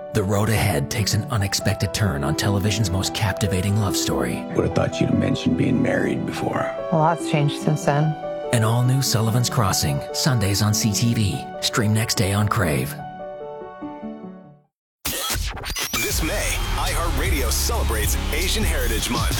The road ahead takes an unexpected turn on television's most captivating love story. Would have thought you'd have mentioned being married before. A lot's changed since then. An all-new Sullivan's Crossing, Sundays on CTV. Stream next day on Crave. This May, iHeartRadio celebrates Asian Heritage Month.